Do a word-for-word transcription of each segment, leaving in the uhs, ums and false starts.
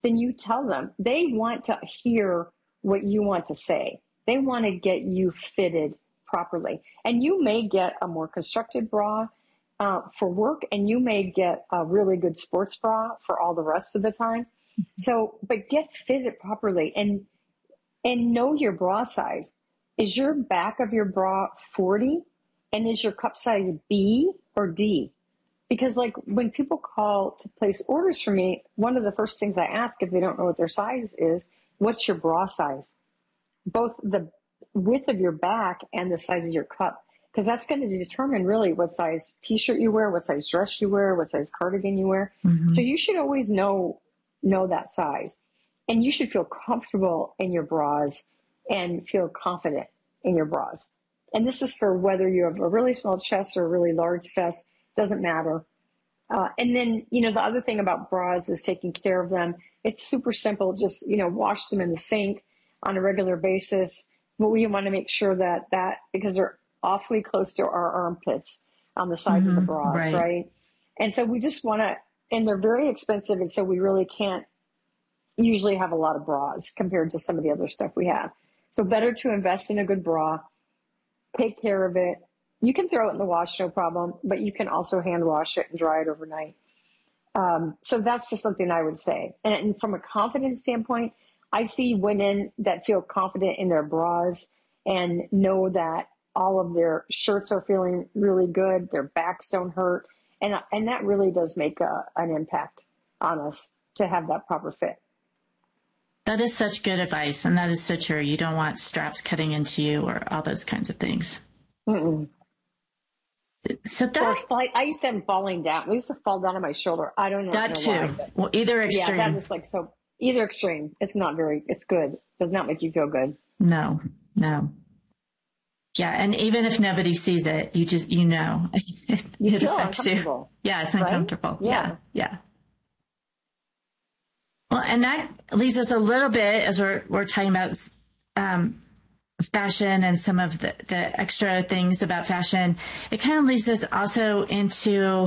then you tell them. They want to hear what you want to say. They want to get you fitted properly. And you may get a more constructed bra uh, for work, and you may get a really good sports bra for all the rest of the time. So, but get fitted properly and and know your bra size. Is your back of your bra forty? And is your cup size B or D? Because like when people call to place orders for me, one of the first things I ask if they don't know what their size is, what's your bra size? Both the width of your back and the size of your cup. Because that's going to determine really what size t-shirt you wear, what size dress you wear, what size cardigan you wear. Mm-hmm. So you should always know, know that size. And you should feel comfortable in your bras and feel confident in your bras. And this is for whether you have a really small chest or a really large chest, doesn't matter. Uh, and then, you know, the other thing about bras is taking care of them. It's super simple. Just, you know, wash them in the sink on a regular basis. But we want to make sure that that, because they're awfully close to our armpits on the sides mm-hmm, of the bras, right. right? And so we just want to, and they're very expensive. And so we really can't usually have a lot of bras compared to some of the other stuff we have. So better to invest in a good bra, take care of it. You can throw it in the wash, no problem, but you can also hand wash it and dry it overnight. Um, so that's just something I would say. And, and from a confidence standpoint, I see women that feel confident in their bras and know that all of their shirts are feeling really good, their backs don't hurt, and and that really does make a, an impact on us to have that proper fit. That is such good advice, and that is so true. You don't want straps cutting into you or all those kinds of things. Mm-mm. So that or fall, I used to have them falling down. I used to fall down on my shoulder. I don't know. That know too. Why, but, well, either extreme. Yeah, that is like so. Either extreme. It's not very. It's good. Does not make you feel good. No, no. Yeah, and even if nobody sees it, you just you know it, you it affects you. Yeah, it's uncomfortable. Right? Yeah. yeah, yeah. Well, and that leads us a little bit as we're we're talking about um, fashion and some of the, the extra things about fashion. It kind of leads us also into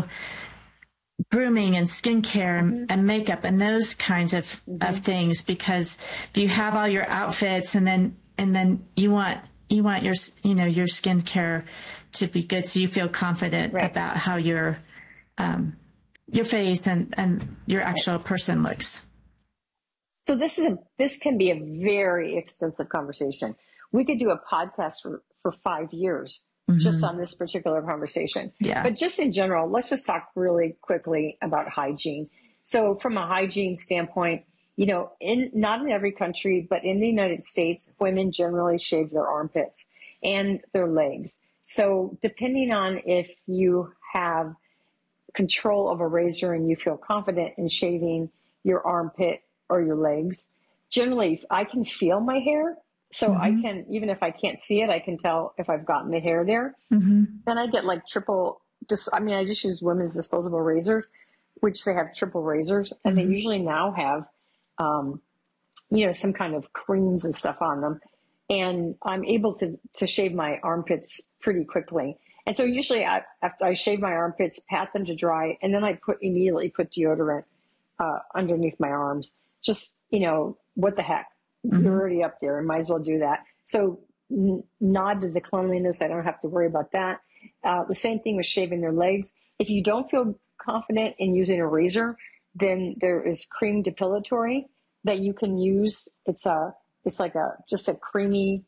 grooming and skincare mm-hmm. and makeup and those kinds of, mm-hmm. of things, because if you have all your outfits and then and then you want you want your you know your skincare to be good, so you feel confident right. about how your um, your face and, and your actual right. person looks. So this is a, this can be a very extensive conversation. We could do a podcast for, for five years mm-hmm. just on this particular conversation. Yeah. But just in general, let's just talk really quickly about hygiene. So from a hygiene standpoint, you know, in not in every country, but in the United States, women generally shave their armpits and their legs. So depending on if you have control of a razor and you feel confident in shaving your armpit or your legs, generally I can feel my hair. So mm-hmm. I can, even if I can't see it, I can tell if I've gotten the hair there. Mm-hmm. Then I get like triple, just, I mean, I just use women's disposable razors, which they have triple razors, and mm-hmm. they usually now have, um, you know, some kind of creams and stuff on them. And I'm able to, to shave my armpits pretty quickly. And so usually I, after I shave my armpits, pat them to dry, and then I put immediately put deodorant uh, underneath my arms. Just, you know, what the heck? Mm-hmm. You're already up there and might as well do that. So n- nod to the cleanliness. I don't have to worry about that. Uh, the same thing with shaving their legs. If you don't feel confident in using a razor, then there is cream depilatory that you can use. It's a, it's like a, just a creamy,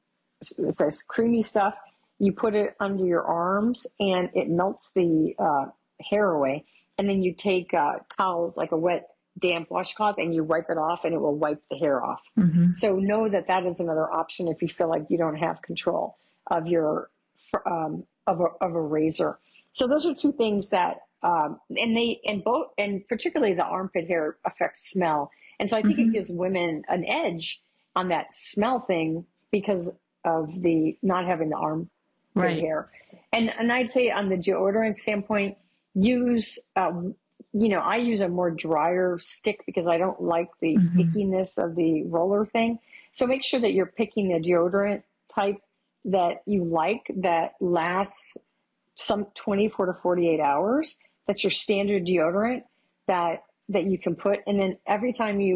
it's a creamy stuff. You put it under your arms and it melts the uh, hair away. And then you take uh, towels, like a wet, damp washcloth, and you wipe it off and it will wipe the hair off. Mm-hmm. So know that that is another option if you feel like you don't have control of your, um, of a, of a razor. So those are two things that, um, and they, and both, and particularly the armpit hair affects smell. And so I think mm-hmm. it gives women an edge on that smell thing because of the not having the armpit right. hair. And, and I'd say on the deodorant standpoint, use, um, you know, I use a more drier stick because I don't like the mm-hmm. ickiness of the roller thing. So make sure that you're picking a deodorant type that you like that lasts some twenty-four to forty-eight hours. That's your standard deodorant that that you can put. And then every time you